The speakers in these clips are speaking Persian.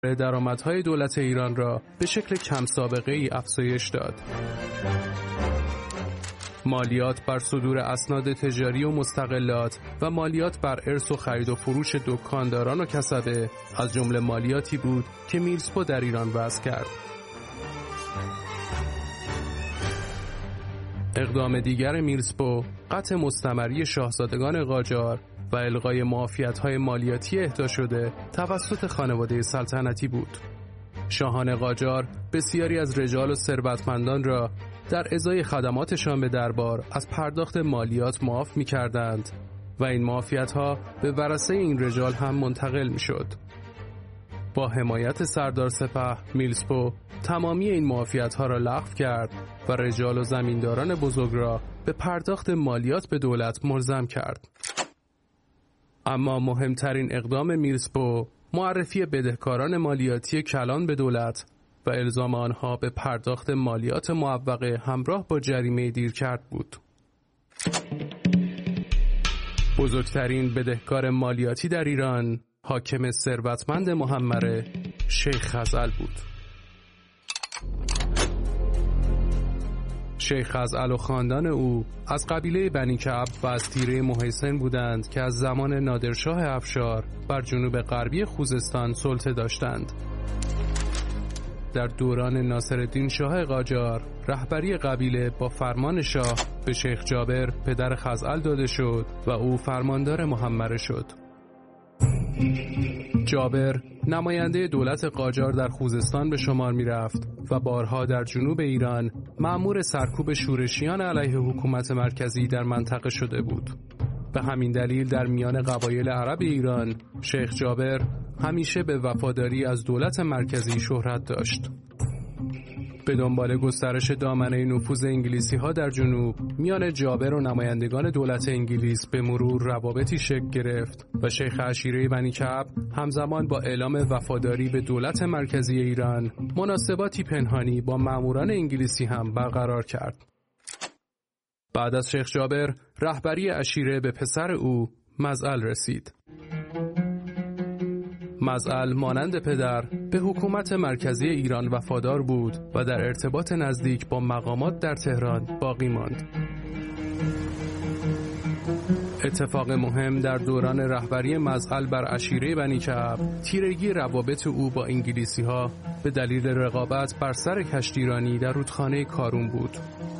درآمدهای دولت ایران را به شکل کم سابقه ای افزایش داد. مالیات بر صدور اسناد تجاری و مستغلات و مالیات بر ارث و خرید و فروش دکانداران و کسبه از جمله مالیاتی بود که میلسپو در ایران وضع کرد. اقدام دیگر میلسپو قطع مستمری شاهزادگان قاجار و الغای معافیت‌های مالیاتی اهدا شده توسط خانواده سلطنتی بود. شاهان قاجار بسیاری از رجال و ثروتمندان را در ازای خدماتشان به دربار از پرداخت مالیات معاف می‌کردند و این معافیت‌ها به ورثه این رجال هم منتقل می‌شد. با حمایت سردار سپه، میلسپو تمامی این معافیت‌ها را لغو کرد و رجال و زمینداران بزرگ را به پرداخت مالیات به دولت ملزم کرد. اما مهمترین اقدام میلسپو معرفی بدهکاران مالیاتی کلان به دولت و الزام آنها به پرداخت مالیات معوقه همراه با جریمه دیرکرد بود. بزرگترین بدهکار مالیاتی در ایران حاکم ثروتمند محمره شیخ خزعل بود. شیخ خزعل و خاندان او از قبیله بنی کعب و از تیره محیسن بودند که از زمان نادرشاه افشار بر جنوب غربی خوزستان سلطه داشتند. در دوران ناصرالدین شاه قاجار رهبری قبیله با فرمان شاه به شیخ جابر پدر خزعل داده شد و او فرماندار محمره شد. جابر نماینده دولت قاجار در خوزستان به شمار می رفت و بارها در جنوب ایران مأمور سرکوب شورشیان علیه حکومت مرکزی در منطقه شده بود. به همین دلیل در میان قبایل عرب ایران شیخ جابر همیشه به وفاداری از دولت مرکزی شهرت داشت. به دنبال گسترش دامنه نفوذ انگلیسی‌ها در جنوب میان جابر و نمایندگان دولت انگلیس به مرور روابطی شکل گرفت و شیخ عشیره بنی کعب همزمان با اعلام وفاداری به دولت مرکزی ایران مناسباتی پنهانی با ماموران انگلیسی هم برقرار کرد. بعد از شیخ جابر رهبری عشیره به پسر او مزعل رسید. مزعل مانند پدر به حکومت مرکزی ایران وفادار بود و در ارتباط نزدیک با مقامات در تهران باقی ماند. اتفاق مهم در دوران رهبری مزعل بر عشیره بنی کعب تیرگی روابط او با انگلیسی‌ها به دلیل رقابت بر سر کشتیرانی در رودخانه کارون بود.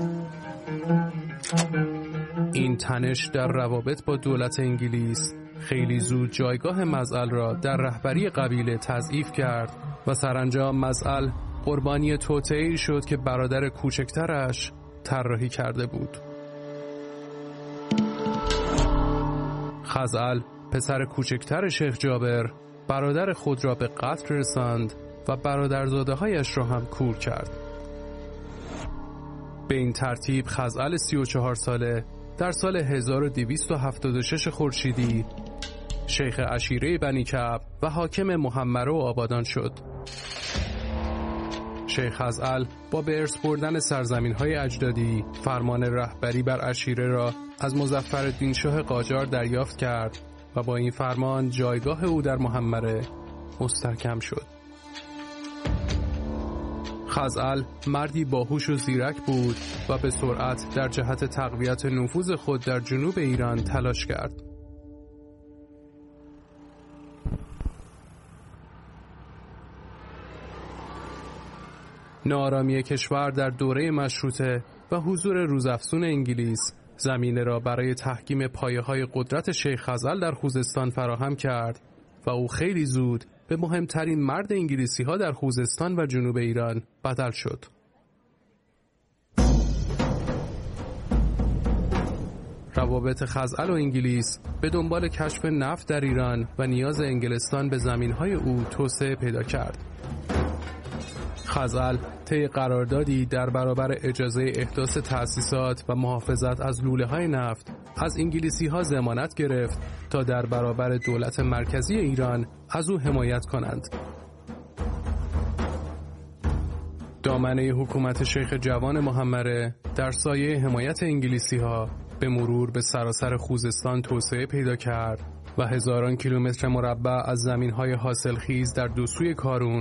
این تنش در روابط با دولت انگلیس خیلی زود جایگاه مزعل را در رهبری قبیله تضعیف کرد و سرانجام مزعل قربانی توطئه‌ای شد که برادر کوچکترش طراحی کرده بود. خزعل پسر کوچکتر شیخ جابر برادر خود را به قتل رساند و برادرزاده‌هایش را هم کور کرد. به این ترتیب خزعل 34 ساله در سال 1276 خورشیدی شیخ عشیره بنی کعب و حاکم محمره و آبادان شد. شیخ خزعل با به ارث بردن سرزمین‌های اجدادی فرمان رهبری بر عشیره را از مظفرالدین شاه قاجار دریافت کرد و با این فرمان جایگاه او در محمره مستحکم شد. خزعل مردی باهوش و زیرک بود و به سرعت در جهت تقویت نفوذ خود در جنوب ایران تلاش کرد. ناآرامی کشور در دوره مشروطه و حضور روزافزون انگلیس زمینه را برای تحکیم پایه‌های قدرت شیخ خزعل در خوزستان فراهم کرد و او خیلی زود به مهمترین مرد انگلیسی‌ها در خوزستان و جنوب ایران بدل شد. روابط خزعل و انگلیس به دنبال کشف نفت در ایران و نیاز انگلستان به زمین‌های او توسعه پیدا کرد. خزعل طی قراردادی در برابر اجازه احداث تأسیسات و محافظت از لوله‌های نفت از انگلیسی‌ها ضمانت گرفت تا در برابر دولت مرکزی ایران از او حمایت کنند. دامنه حکومت شیخ جوان محمره در سایه حمایت انگلیسی‌ها به مرور به سراسر خوزستان توسعه پیدا کرد و هزاران کیلومتر مربع از زمین‌های حاصلخیز در دو سوی کارون